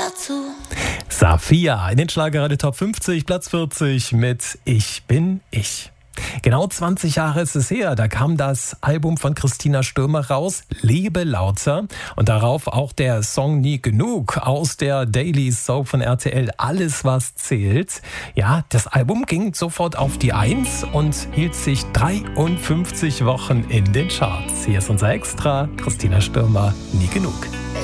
dazu. Safia in den Schlagerradio Top 50, Platz 40 mit Ich bin ich. Genau 20 Jahre ist es her, da kam das Album von Christina Stürmer raus, Lebe lauter, und darauf auch der Song Nie genug aus der Daily Soap von RTL, Alles was zählt. Ja, das Album ging sofort auf die 1 und hielt sich 53 Wochen in den Charts. Hier ist unser Extra, Christina Stürmer, Nie genug.